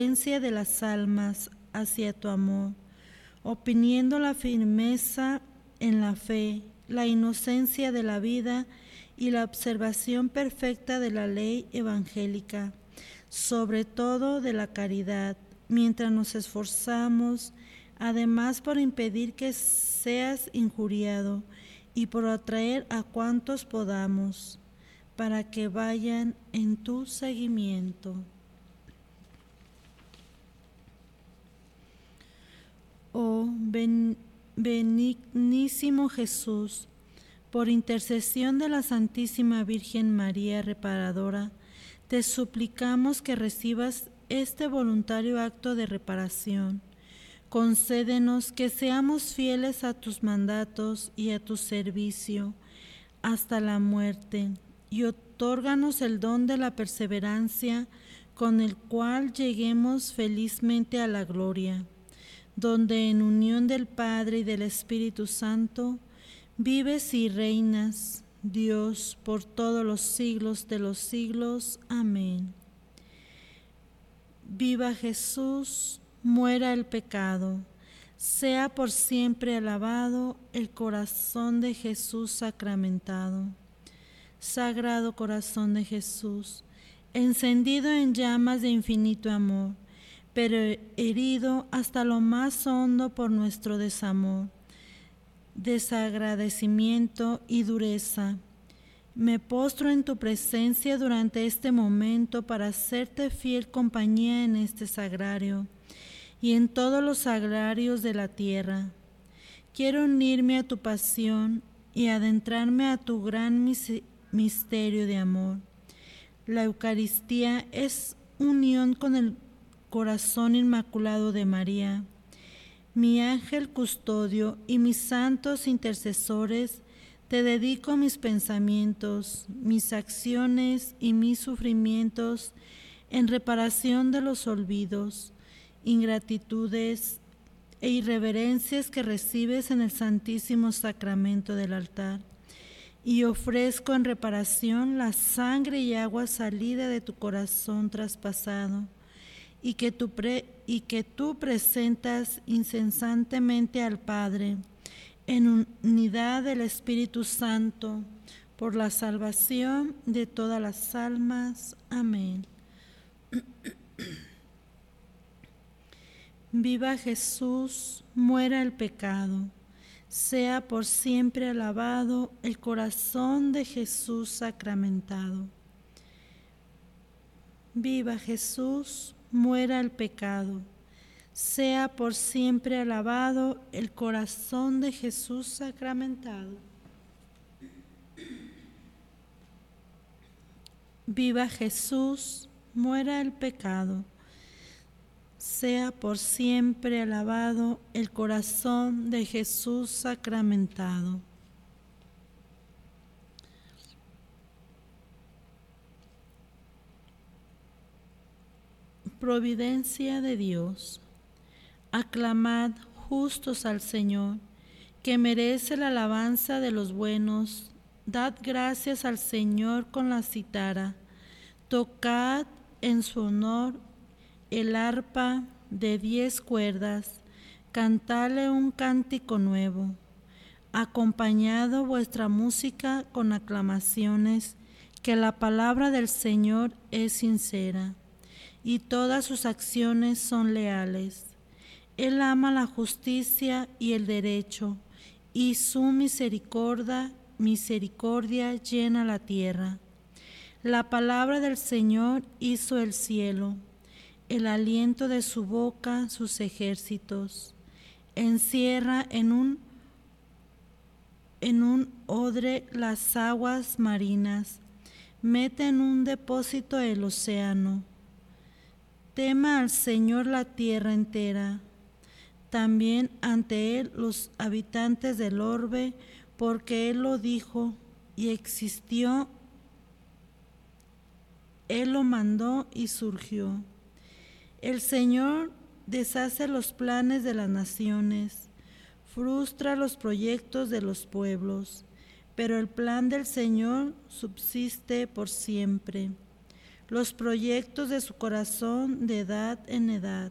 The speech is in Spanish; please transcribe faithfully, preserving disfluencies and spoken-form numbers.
de las almas hacia tu amor, oponiendo la firmeza en la fe, la inocencia de la vida y la observación perfecta de la ley evangélica, sobre todo de la caridad, mientras nos esforzamos, además por impedir que seas injuriado y por atraer a cuantos podamos, para que vayan en tu seguimiento. Oh ben, benignísimo Jesús, por intercesión de la Santísima Virgen María Reparadora, te suplicamos que recibas este voluntario acto de reparación. Concédenos que seamos fieles a tus mandatos y a tu servicio hasta la muerte, y otórganos el don de la perseverancia con el cual lleguemos felizmente a la gloria, donde en unión del Padre y del Espíritu Santo vives y reinas, Dios, por todos los siglos de los siglos. Amén. Viva Jesús, muera el pecado, sea por siempre alabado el corazón de Jesús sacramentado. Sagrado corazón de Jesús, encendido en llamas de infinito amor, pero herido hasta lo más hondo por nuestro desamor, desagradecimiento y dureza, me postro en tu presencia durante este momento para hacerte fiel compañía en este sagrario y en todos los sagrarios de la tierra. Quiero unirme a tu pasión y adentrarme a tu gran misterio de amor. La Eucaristía es unión con el corazón inmaculado de María. Mi ángel custodio y mis santos intercesores, te dedico mis pensamientos, mis acciones y mis sufrimientos en reparación de los olvidos, ingratitudes e irreverencias que recibes en el Santísimo Sacramento del altar, y ofrezco en reparación la sangre y agua salida de tu corazón traspasado, y que tú, pre, y que tú presentas incesantemente al Padre, en unidad del Espíritu Santo, por la salvación de todas las almas. Amén. Viva Jesús, muera el pecado, sea por siempre alabado el corazón de Jesús sacramentado. Viva Jesús, muera el pecado, sea por siempre alabado el corazón de Jesús sacramentado. Viva Jesús, muera el pecado, sea por siempre alabado el corazón de Jesús sacramentado. Providencia de Dios. Aclamad justos al Señor, que merece la alabanza de los buenos. Dad gracias al Señor con la cítara. Tocad en su honor el arpa de diez cuerdas. Cantadle un cántico nuevo. Acompañado vuestra música con aclamaciones, que la palabra del Señor es sincera y todas sus acciones son leales. Él ama la justicia y el derecho, y su misericordia, misericordia llena la tierra. La palabra del Señor hizo el cielo, el aliento de su boca sus ejércitos. Encierra en un, en un odre las aguas marinas, mete en un depósito el océano. Tema al Señor la tierra entera, también ante Él los habitantes del orbe, porque Él lo dijo y existió, Él lo mandó y surgió. El Señor deshace los planes de las naciones, frustra los proyectos de los pueblos, pero el plan del Señor subsiste por siempre. los proyectos de su corazón de edad en edad.